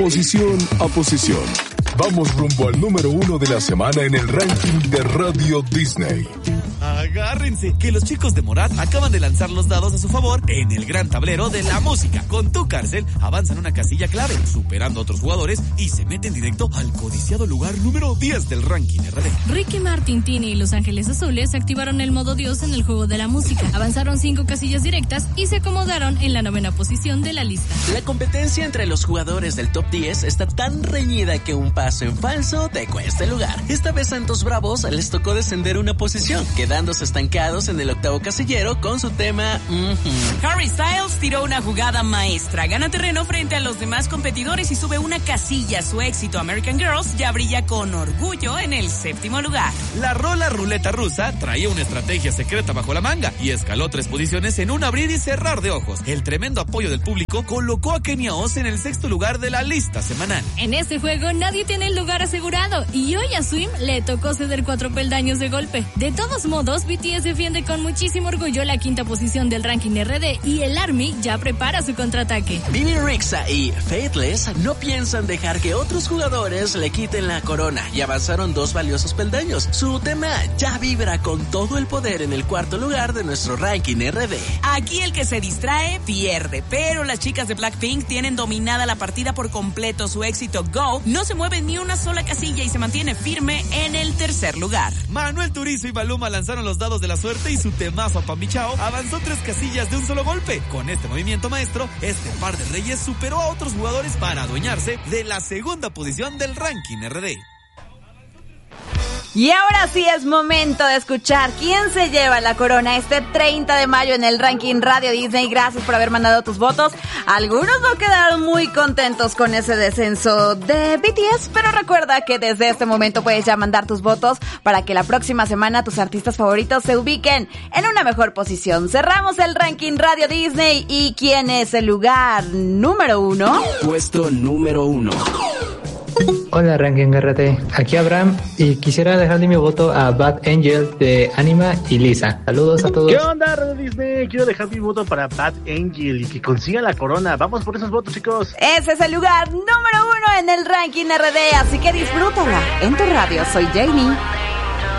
Posición a posición. Vamos rumbo al número 1 de la semana en el ranking de Radio Disney. Agárrense, que los chicos de Morat acaban de lanzar los dados a su favor en el gran tablero de la música. Con tu cárcel avanzan una casilla clave, superando a otros jugadores y se meten directo al codiciado lugar número 10 del ranking RD. Ricky Martin, Tini y Los Ángeles Azules activaron el modo Dios en el juego de la música. Avanzaron 5 casillas directas y se acomodaron en la 9ª posición de la lista. La competencia entre los jugadores del top 10 está tan reñida que un paso en falso te cuesta el lugar. Esta vez Santos Bravos les tocó descender una posición, quedándose estancados en el 8º casillero con su tema Harry Styles tiró una jugada maestra, gana terreno frente a los demás competidores y sube una casilla. Su éxito American Girls ya brilla con orgullo en el 7º lugar. La rola ruleta rusa traía una estrategia secreta bajo la manga y escaló 3 posiciones en un abrir y cerrar de ojos. El tremendo apoyo del público colocó a Kenia Oz en el 6º lugar de la lista semanal. En este juego nadie tiene el lugar asegurado y hoy a Swim le tocó ceder 4 peldaños de golpe. De todos modos, BTS defiende con muchísimo orgullo la 5ª posición del ranking RD y el ARMY ya prepara su contraataque. Bibi Rexha y Faithless no piensan dejar que otros jugadores le quiten la corona y avanzaron 2 valiosos peldaños. Su tema ya vibra con todo el poder en el 4º lugar de nuestro ranking RD. Aquí el que se distrae pierde, pero las chicas de Blackpink tienen dominada la partida por completo. Su éxito Go no se mueve ni una sola casilla y se mantiene firme en el 3er lugar. Manuel Turizo y Maluma lanzaron los dados de la suerte y su temazo Pambichao avanzó 3 casillas de un solo golpe. Con este movimiento maestro, este par de reyes superó a otros jugadores para adueñarse de la 2ª posición del ranking RD. Y ahora sí es momento de escuchar quién se lleva la corona este 30 de mayo en el ranking Radio Disney. Gracias por haber mandado tus votos. Algunos no quedaron muy contentos con ese descenso de BTS, pero recuerda que desde este momento puedes ya mandar tus votos para que la próxima semana tus artistas favoritos se ubiquen en una mejor posición. Cerramos el ranking Radio Disney y ¿quién es el lugar número 1? Puesto número 1. Hola Ranking RT, aquí Abraham y quisiera dejarle mi voto a Bad Angel de Anima y Lisa. Saludos a todos. ¿Qué onda Radio Disney? Quiero dejar mi voto para Bad Angel y que consiga la corona. Vamos por esos votos, chicos. Ese es el lugar número 1 en el ranking RD, así que disfrútala en tu radio. Soy Jamie.